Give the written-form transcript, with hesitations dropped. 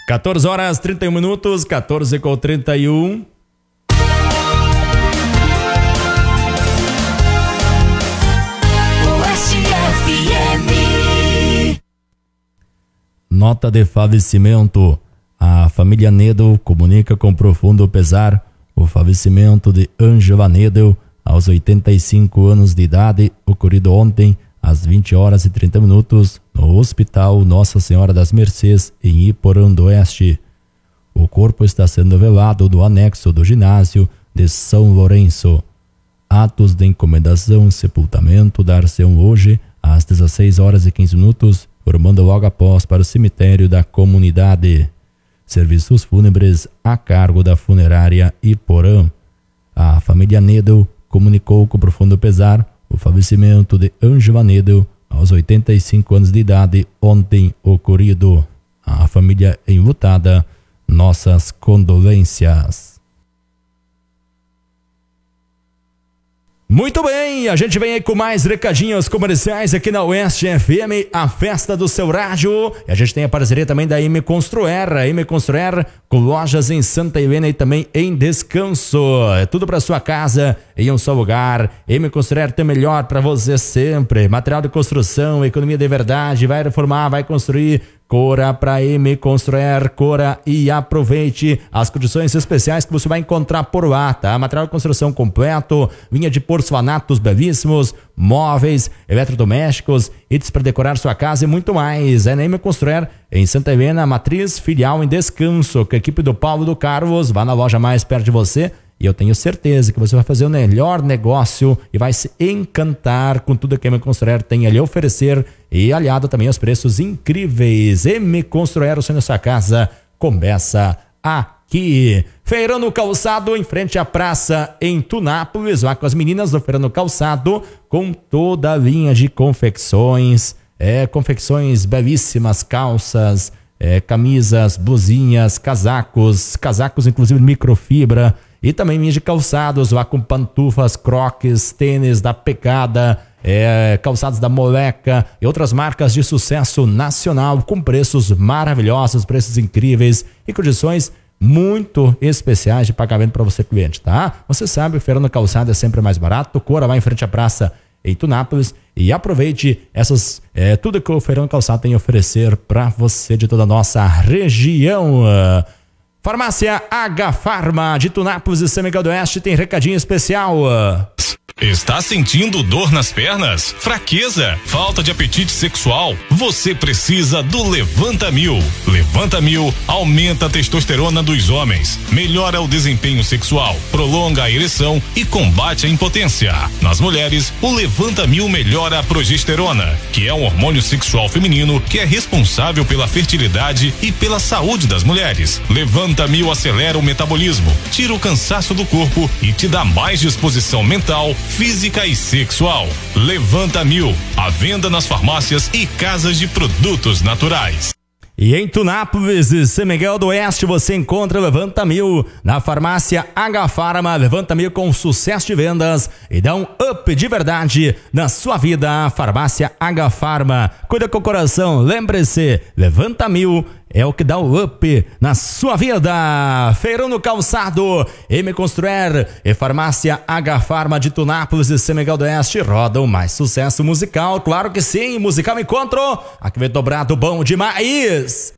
14 horas 31 minutos, 14 com 31. Nota de falecimento. A família Nedel comunica com profundo pesar o falecimento de Ângela Nedel aos 85 anos de idade, ocorrido ontem às 20 horas e 30 minutos no Hospital Nossa Senhora das Mercês, em Iporã do Oeste. O corpo está sendo velado no anexo do ginásio de São Lourenço. Atos de encomendação e sepultamento dar-se-ão hoje às 16 horas e 15 minutos, formando logo após para o cemitério da comunidade. Serviços fúnebres a cargo da funerária Iporã. A família Nedel comunicou com profundo pesar o falecimento de Ângela Nedel aos 85 anos de idade ontem ocorrido. A família enlutada, nossas condolências. Muito bem, a gente vem aí com mais recadinhos comerciais aqui na Oeste FM, a festa do seu rádio. E a gente tem a parceria também da M Construer, a M Construer com lojas em Santa Helena e também em Descanso. É tudo para sua casa em um só lugar. M Construer tem melhor para você sempre. Material de construção, economia de verdade, vai reformar, vai construir. Cora para M Construer, cora e aproveite as condições especiais que você vai encontrar por lá, tá? Material de construção completo, linha de porcelanatos belíssimos, móveis, eletrodomésticos, itens para decorar sua casa e muito mais. É na M Construer, em Santa Helena, matriz filial em Descanso, com a equipe do Paulo do Carlos. Vá na loja mais perto de você. E eu tenho certeza que você vai fazer o melhor negócio e vai se encantar com tudo que a M Construer tem a lhe oferecer e aliado também aos preços incríveis. M Construer, o sonho da sua casa começa aqui. Feirão no Calçado, em frente à praça em Tunápolis, lá com as meninas do Feirão no Calçado, com toda a linha de confecções, confecções belíssimas, calças, camisas, blusinhas, casacos inclusive microfibra, e também linha de calçados lá com pantufas, croques, tênis da Pecada, calçados da Moleca e outras marcas de sucesso nacional com preços maravilhosos, preços incríveis e condições muito especiais de pagamento para você, cliente, tá? Você sabe que o Feirão no Calçado é sempre mais barato. Cora lá em frente à praça em Tunápolis e aproveite tudo que o Feirão no Calçado tem a oferecer para você de toda a nossa região. Farmácia H Farma de Tunápolis e São Miguel do Oeste tem recadinho especial. Está sentindo dor nas pernas? Fraqueza? Falta de apetite sexual? Você precisa do Levanta Mil. Levanta Mil aumenta a testosterona dos homens, melhora o desempenho sexual, prolonga a ereção e combate a impotência. Nas mulheres, o Levanta Mil melhora a progesterona, que é um hormônio sexual feminino que é responsável pela fertilidade e pela saúde das mulheres. Levanta Mil acelera o metabolismo, tira o cansaço do corpo e te dá mais disposição mental, física e sexual. Levanta Mil, à venda nas farmácias e casas de produtos naturais. E em Tunápolis e São Miguel do Oeste você encontra Levanta Mil na farmácia H Farma. Levanta Mil com sucesso de vendas e dá um up de verdade na sua vida. Farmácia H Farma, cuida com o coração, lembre-se, Levanta Mil é o que dá o up na sua vida. Feirão no Calçado, M Construer e farmácia H Farma de Tunápolis e São Miguel do Oeste rodam mais sucesso musical, claro que sim, musical encontro, aqui vem dobrado bom demais.